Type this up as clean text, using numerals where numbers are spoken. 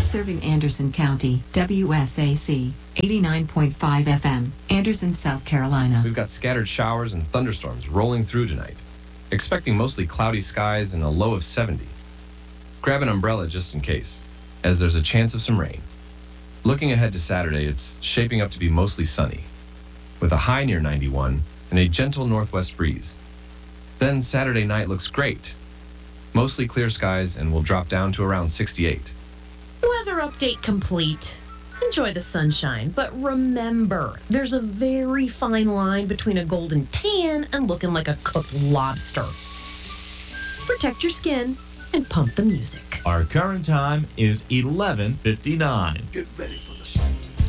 Serving Anderson County, WSAC, 89.5 FM, Anderson, South Carolina. We've got scattered showers and thunderstorms rolling through tonight. Expecting mostly cloudy skies and a low of 70. Grab an umbrella just in case, as there's a chance of some rain. Looking ahead to Saturday, it's shaping up to be mostly sunny, with a high near 91 and a gentle northwest breeze. Then Saturday night looks great. Mostly clear skies and will drop down to around 68. Weather update complete. Enjoy the sunshine, but remember, there's a very fine line between a golden tan and looking like a cooked lobster. Protect your skin and pump the music. Our current time is 11:59. Get ready for the